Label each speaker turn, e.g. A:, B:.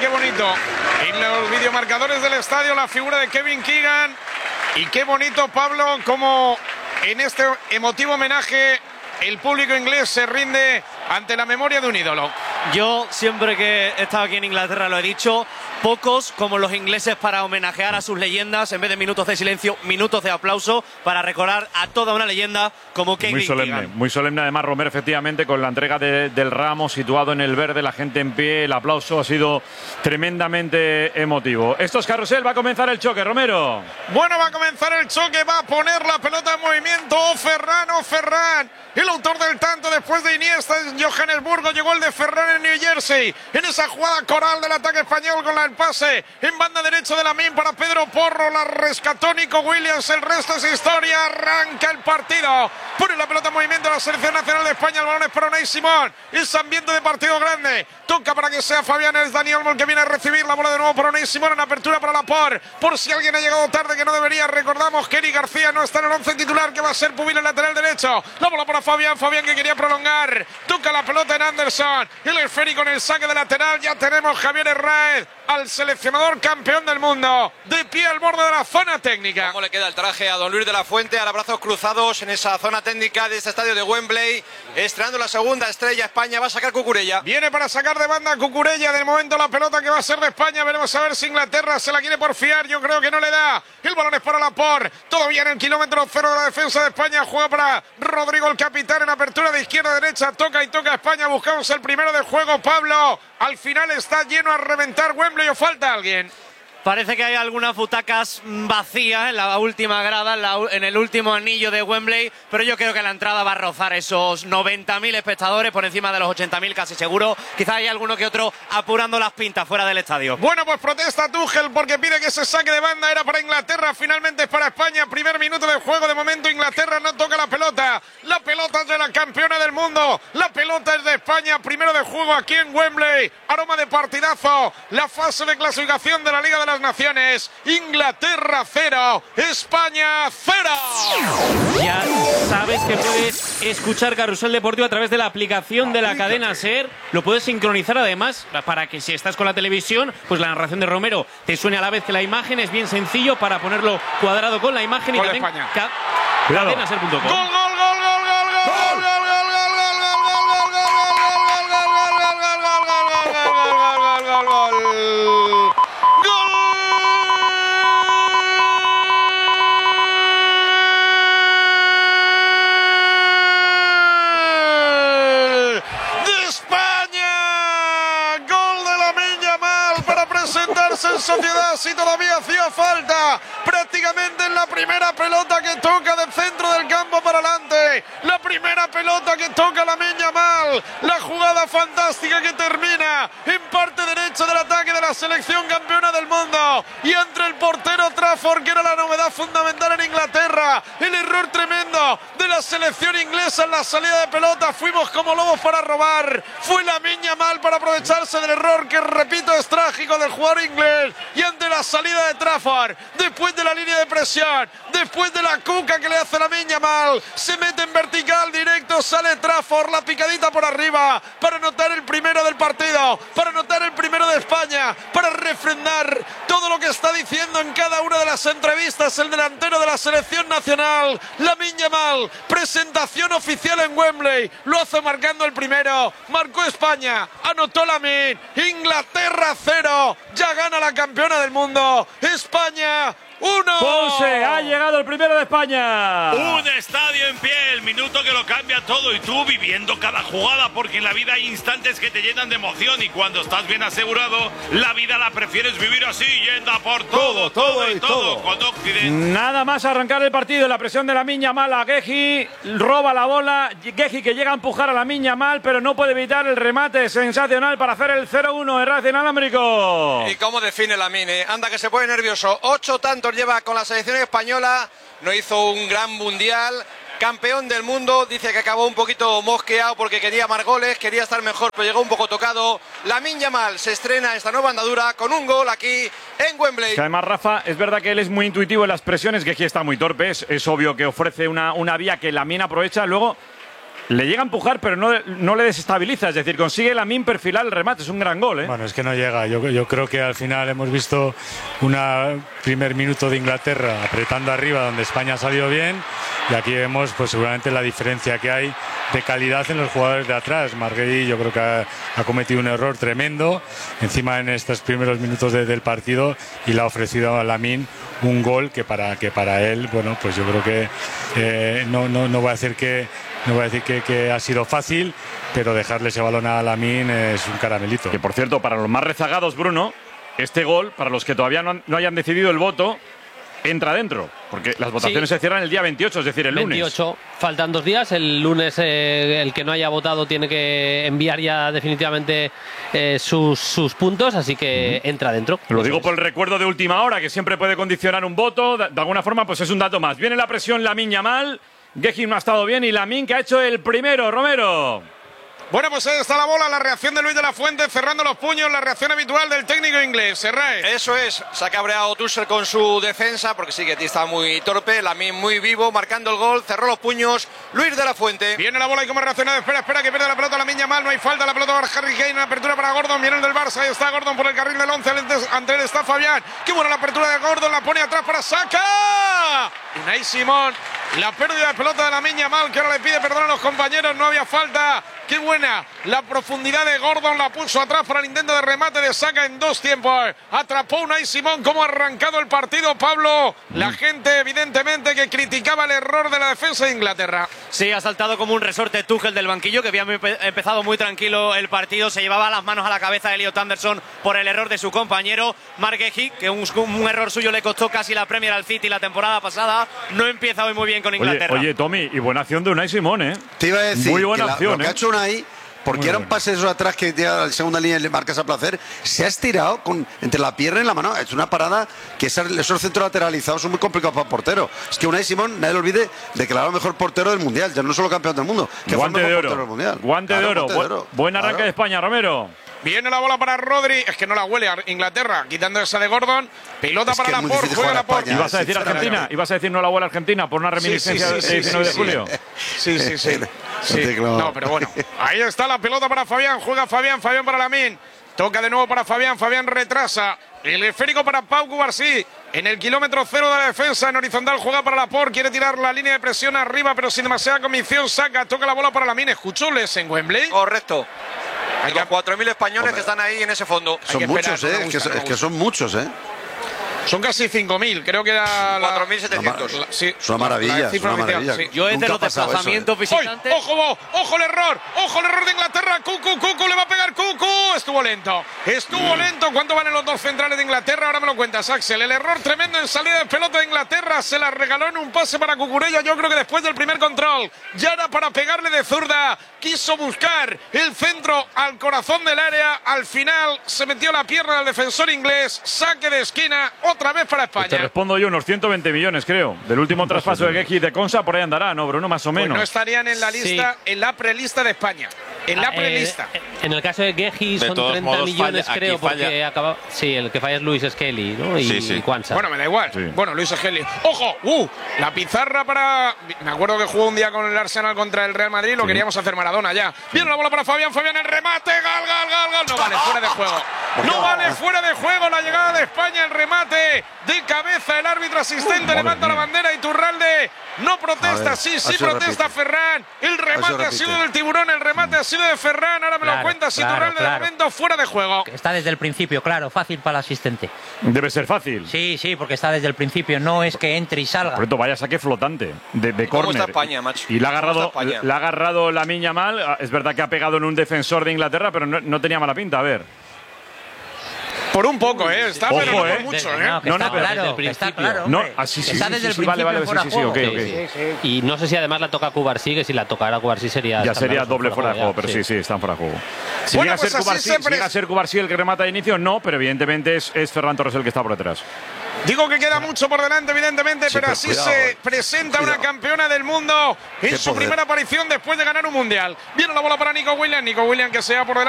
A: qué bonito. En los videomarcadores del estadio la figura de Kevin Keegan. Y qué bonito, Pablo, como en este emotivo homenaje el público inglés se rinde ante la memoria de un ídolo.
B: Yo siempre que he estado aquí en Inglaterra lo he dicho, pocos como los ingleses para homenajear a sus leyendas, en vez de minutos de silencio, minutos de aplauso para recordar a toda una leyenda como Kevin Keegan.
C: Muy solemne además, Romero, efectivamente, con la entrega del ramo situado en el verde, la gente en pie, el aplauso ha sido tremendamente emotivo. Esto es Carrusel, va a comenzar el choque, Romero.
A: Bueno, va a comenzar el choque, va a poner la pelota en movimiento Ferran. El autor del tanto después de Iniesta en Johannesburgo, llegó el de Ferran en New Jersey. En esa jugada coral del ataque español con el pase en banda derecha de Lamine para Pedro Porro, la rescató Nico Williams, el resto es historia, arranca el partido. Pone la pelota en movimiento la selección nacional de España, el balón es para Unai Simón. Es ambiente de partido grande, toca para que sea Fabián, es Dani Olmo el que viene a recibir la bola de nuevo para Unai Simón en apertura para Laporte. Por si alguien ha llegado tarde que no debería, recordamos que Eric García no está en el 11 titular, que va a ser Pubil el lateral derecho. La bola para Fabián que quería prolongar, toca la pelota en Anderson, el esférico en el saque de lateral, ya tenemos Javier Herráez, al seleccionador campeón del mundo, de pie al borde de la zona técnica.
D: ¿Cómo le queda el traje a don Luis de la Fuente? Ahora brazos cruzados en esa zona técnica de este estadio de Wembley, estrenando la segunda estrella. España va a sacar Cucurella.
A: Viene para sacar de banda Cucurella, de momento la pelota que va a ser de España, veremos a ver si Inglaterra se la quiere porfiar, yo creo que no le da, el balón es para Laporte, todavía en el kilómetro cero de la defensa de España, juega para Rodrigo el capitán en apertura de izquierda a derecha, toca España, buscamos el primero de juego, Pablo, al final está lleno a reventar Wembley o falta alguien.
B: Parece que hay algunas butacas vacías en la última grada, en el último anillo de Wembley, pero yo creo que la entrada va a rozar esos 90.000 espectadores, por encima de los 80.000 casi seguro. Quizá hay alguno que otro apurando las pintas fuera del estadio.
A: Bueno, pues protesta Tuchel porque pide que se saque de banda, era para Inglaterra, finalmente es para España. Primer minuto de juego, de momento Inglaterra no toca la pelota es de la campeona del mundo, la pelota es de España, primero de juego aquí en Wembley, aroma de partidazo, la fase de clasificación de la Liga de las Naciones, Inglaterra 0, España 0.
E: Ya sabes que puedes escuchar Carrusel Deportivo a través de la aplicación de la cadena SER, lo puedes sincronizar además para que si estás con la televisión, pues la narración de Romero te suene a la vez que la imagen, es bien sencillo para ponerlo cuadrado con la imagen.
A: Gol
E: y también
A: España.
E: cadenaser.com.
A: En sociedad, si todavía hacía falta, prácticamente en la primera pelota que toca del centro del campo para adelante, la primera pelota que toca Lamine Yamal, la jugada fantástica que termina en parte derecha del ataque de la selección campeona del mundo, y entre el portero Trafford, que era la novedad fundamental en Inglaterra, el error tremendo de la selección inglesa en la salida de pelota, fuimos como lobos para robar, fue Lamine Yamal para aprovecharse del error que, repito, es trágico del jugador inglés, y ante la salida de Trafford, después de la línea de presión, después de la cuca que le hace Lamine Yamal, se mete en vertical directo, sale Trafford, la picadita por arriba, para anotar el primero del partido, para anotar el primero de España, para refrendar todo lo que está diciendo en cada una de las entrevistas el delantero de la selección nacional, Lamine Yamal. Presentación oficial en Wembley, lo hace marcando el primero, marcó España, anotó Lamine, Inglaterra 0, ya gana la campeona del mundo, España 1.
C: Ponce, ha llegado el primero de España.
F: Un estadio en pie, el minuto que lo cambia todo, y tú viviendo cada jugada, porque en la vida hay instantes que te llenan de emoción, y cuando estás bien asegurado, la vida la prefieres vivir así, yendo a por todo y todo. Cuando
C: nada más arrancar el partido, la presión de Lamine Yamal a Guehi, roba la bola, Guehi que llega a empujar a Lamine Yamal, pero no puede evitar el remate sensacional para hacer el 0-1, Herráez inalámbrico.
D: ¿Y cómo define Lamine? Anda que se pone nervioso, 8 tantos lleva con la selección española, no hizo un gran mundial, campeón del mundo, dice que acabó un poquito mosqueado porque quería más goles, quería estar mejor, pero llegó un poco tocado. Lamine Yamal se estrena esta nueva andadura con un gol aquí en Wembley.
C: Que además, Rafa, es verdad que él es muy intuitivo en las presiones, que aquí está muy torpe, es obvio que ofrece una vía que Lamine aprovecha, luego Le llega a empujar, pero no le desestabiliza. Es decir, consigue Lamine perfilar el remate. Es un gran gol, ¿eh?
G: Bueno, es que no llega. Yo creo que al final hemos visto un primer minuto de Inglaterra apretando arriba, donde España ha salido bien. Y aquí vemos, pues seguramente la diferencia que hay de calidad en los jugadores de atrás. Marguerite, yo creo que ha cometido un error tremendo encima en estos primeros minutos del partido, y le ha ofrecido a Lamine un gol que para él, bueno, pues yo creo que no voy a decir que ha sido fácil, pero dejarle ese balón a Lamine es un caramelito.
C: Que por cierto, para los más rezagados, Bruno, este gol, para los que todavía no hayan decidido el voto, entra dentro, porque las votaciones se cierran el día 28, es decir, el
H: 28,
C: lunes.
H: faltan 2 días. El lunes el que no haya votado tiene que enviar ya definitivamente sus puntos, así que entra dentro.
C: Lo digo por el recuerdo de última hora, que siempre puede condicionar un voto. De alguna forma, pues es un dato más. Viene la presión Lamine Yamal, Guehi no ha estado bien y Lamine que ha hecho el primero, Romero.
A: Bueno, pues ahí está la bola, la reacción de Luis de la Fuente cerrando los puños, la reacción habitual del técnico inglés. Serrae.
D: Eso es, se ha cabreado Tuchel con su defensa, porque sí que está muy torpe, Lamine muy vivo, marcando el gol, cerró los puños, Luis de la Fuente.
A: Viene la bola y cómo ha reaccionado, espera que pierde la pelota Lamine Yamal, no hay falta, la pelota para Harry Kane, apertura para Gordon, viene el del Barça, ahí está Gordon por el carril del 11, ante él está Fabián, qué buena la apertura de Gordon, la pone atrás para Saka. Unai Simón, la pérdida de pelota de Lamine Yamal, que ahora le pide perdón a los compañeros, no había falta. Qué buena la profundidad de Gordon, la puso atrás para el intento de remate de Saka en 2 tiempos. Atrapó Unai Simón, cómo ha arrancado el partido, Pablo. La gente evidentemente que criticaba el error de la defensa de Inglaterra.
B: Sí, ha saltado como un resorte Tuchel del banquillo, que había empezado muy tranquilo el partido. Se llevaba las manos a la cabeza de Elliot Anderson por el error de su compañero Marguerite, que un error suyo le costó casi la Premier al City la temporada pasada. No empieza hoy muy bien con Inglaterra.
C: Oye, Tommy, y buena acción de Unai Simón, ¿eh?
I: Te iba a decir,
C: muy buena acción,
I: lo que ha hecho Unai, porque era un pase esos atrás que llega a la segunda línea y le marcas a placer, se ha estirado entre la pierna y la mano. Es una parada que esos centros lateralizados son muy complicados para el portero. Es que Unai Simón, nadie lo olvide, declarado mejor portero del Mundial, ya no solo campeón del mundo, que
C: guante
I: fue el mejor
C: de oro.
I: portero del Mundial.
C: Guante de oro. Buen arranque de España, Romero.
A: Viene la bola para Rodri, es que no la huele a Inglaterra, quitando esa de Gordon. Pelota
I: es
A: para Laporte, juega Laporte.
C: ¿Ibas a decir Argentina? ¿Ibas a decir no la bola Argentina por una reminiscencia del 19 de julio?
A: Sí. No, pero bueno, ahí está la pelota para Fabián, juega Fabián para Lamine. Toca de nuevo para Fabián retrasa. El esférico para Pau Cubarsí. En el kilómetro 0 de la defensa, en horizontal, juega para Laporte. Quiere tirar la línea de presión arriba, pero sin demasiada convicción. Saca, toca la bola para Lamine. ¿Escuchó Les en Wembley?
D: Correcto. Hay los 4.000 españoles que están ahí en ese fondo.
I: Son muchos, es que son muchos,
A: Son casi 5.000, creo que era
D: 4.700.
A: Sí,
I: es una maravilla, es una maravilla.
A: Sí.
B: Yo es de los desplazamientos visitantes.
A: ¡Ojo el error de Inglaterra! Cucu, le va a pegar Cucu. Estuvo lento. ¿Cuánto valen los dos centrales de Inglaterra? Ahora me lo cuentas, Axel. El error tremendo en salida de pelota de Inglaterra. Se la regaló en un pase para Cucurella. Yo creo que después del primer control ya era para pegarle de zurda. Quiso buscar el centro al corazón del área. Al final se metió la pierna del defensor inglés. Saque de esquina. Otra vez para España.
C: Te respondo yo, unos 120 millones, creo. Del último traspaso de Guehi y de Consa, por ahí andará, ¿no, Bruno? Más o menos.
A: Pues no estarían en la lista, en la prelista de España. En la prelista.
H: En el caso de Guehi son 30 millones, creo, porque acaba. Sí, el que falla es Luis Skelly, ¿no? Y Quansah.
A: Bueno, me da igual. Sí. Bueno, Luis Skelly. ¡Ojo! La pizarra para. Me acuerdo que jugó un día con el Arsenal contra el Real Madrid. Lo queríamos hacer Maradona ya. Viene la bola para Fabián, el remate. Gol. No vale, fuera de juego. No vale, fuera de juego la llegada de España. El remate de cabeza. El árbitro asistente levanta la bandera. Iturralde no protesta. Sí, protesta Ferran. El remate ha sido del Tiburón. El remate ha sido de Ferran. Ahora me lo cuentas. Iturralde de momento fuera de juego.
J: Está desde el principio, claro. Fácil para el asistente.
C: Debe ser fácil.
J: Sí, porque está desde el principio. No es que entre y salga.
C: Por vaya saque flotante de córner.
D: España, macho?
C: Y la ha agarrado Lamine Yamal. Es verdad que ha pegado en un defensor de Inglaterra, pero no tenía mala pinta. A ver.
A: Por un poco, Está,
C: ojo,
A: pero no por mucho,
J: Está claro.
C: No, así
J: está desde el principio.
C: Vale,
H: sí. Y no sé si además la toca Cubarsí, que si la tocara Cubarsí sería.
C: Ya sería doble fuera de juego, pero sí, están fuera de juego. Si llega a ser Cubarsí el que remata de inicio, no, pero evidentemente es Ferran Torres el que está por detrás.
A: Digo que queda mucho por delante, evidentemente, pero así se presenta una campeona del mundo en su primera aparición después de ganar un mundial. Viene la bola para Nico Williams que se va por delante.